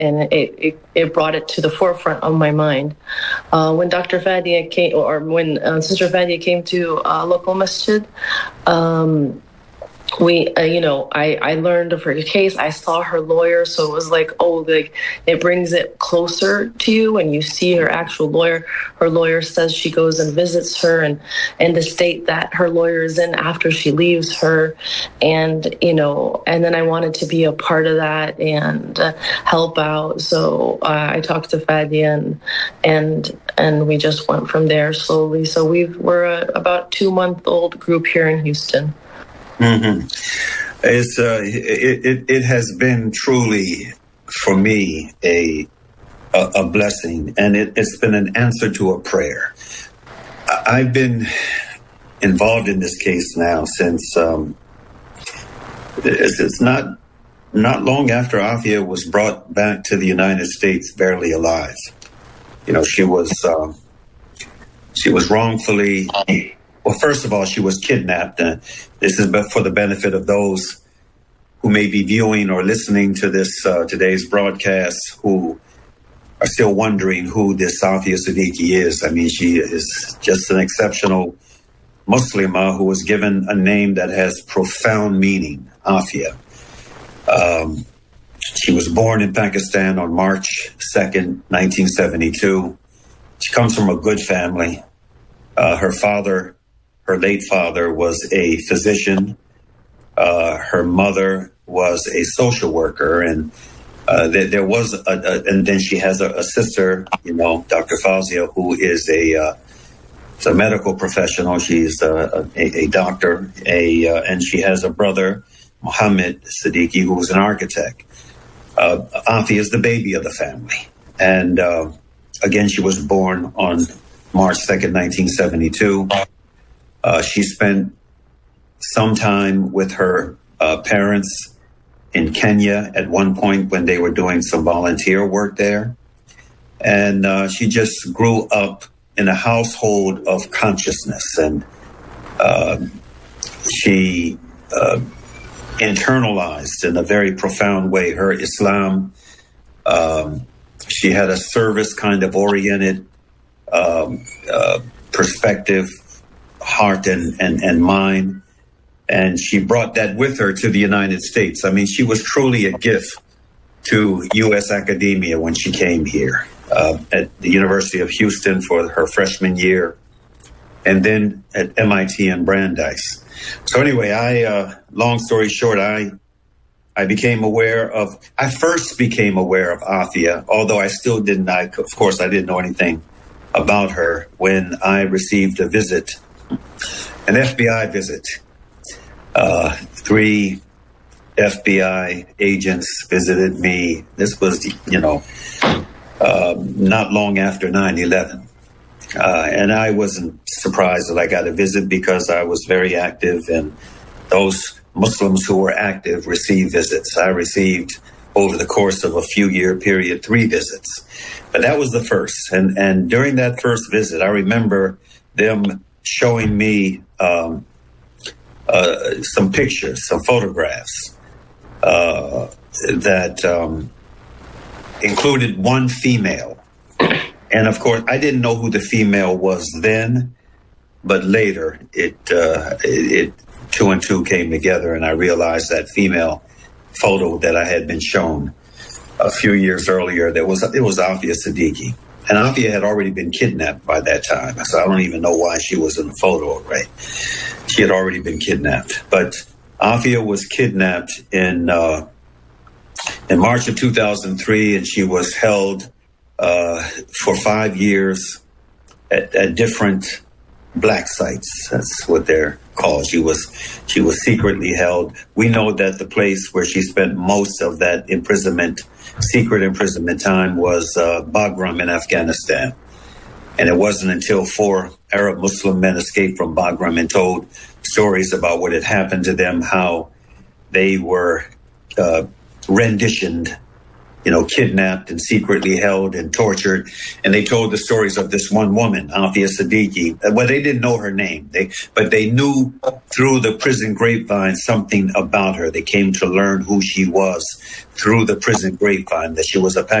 and it brought it to the forefront of my mind. When Dr. Fadia came, or when Sister Fadia came to local masjid, I learned of her case. I saw her lawyer, so it was like, it brings it closer to you when you see her actual lawyer. Her lawyer says she goes and visits her, and the state that her lawyer is in after she leaves her, and then I wanted to be a part of that and help out. So I talked to Fadia, and we just went from there slowly. So we're about 2-month-old group here in Houston. Mm-hmm. It has been truly for me a blessing, and it's been an answer to a prayer. I've been involved in this case now since it's not long after Afia was brought back to the United States, barely alive. She was wrongfully. Well, first of all, she was kidnapped. This is for the benefit of those who may be viewing or listening to this today's broadcast who are still wondering who this Afia Siddiqui is. I mean, she is just an exceptional Muslimah who was given a name that has profound meaning, Afia. She was born in Pakistan on March 2nd, 1972. She comes from a good family. Her late father was a physician. Her mother was a social worker, and there was and then she has a sister, Dr. Fazia, who is a medical professional. She's a doctor, and she has a brother, Muhammad Siddiqui, who was an architect. Afia is the baby of the family, and again, she was born on March 2nd, 1972. She spent some time with her parents in Kenya at one point when they were doing some volunteer work there. And she just grew up in a household of consciousness. And she internalized in a very profound way her Islam. She had a service kind of oriented perspective, heart and mind, and she brought that with her to the United States. I mean, she was truly a gift to U.S. academia when she came here at the University of Houston for her freshman year, and then at MIT in Brandeis. So anyway, long story short, I first became aware of Afia, although I still didn't. Of course, I didn't know anything about her when I received a visit. An FBI visit. 3 FBI agents visited me. This was, not long after 9/11. And I wasn't surprised that I got a visit because I was very active, and those Muslims who were active received visits. I received, over the course of a few-year period, 3 visits. But that was the first. And during that first visit, I remember them showing me some pictures, some photographs that included one female. And of course, I didn't know who the female was then, but later it 2 and 2 came together, and I realized that female photo that I had been shown a few years earlier, it was Afia Siddiqui. And Afia had already been kidnapped by that time, so I don't even know why she was in the photo, right? She had already been kidnapped. But Afia was kidnapped in March of 2003, and she was held for 5 years at different black sites. That's what they're called. She was secretly held. We know that the place where she spent most of that secret imprisonment time was Bagram in Afghanistan. And it wasn't until 4 Arab Muslim men escaped from Bagram and told stories about what had happened to them, how they were renditioned kidnapped and secretly held and tortured. And they told the stories of this one woman, Afia Siddiqui. Well, they didn't know her name, but they knew through the prison grapevine something about her. They came to learn who she was through the prison grapevine, that she was a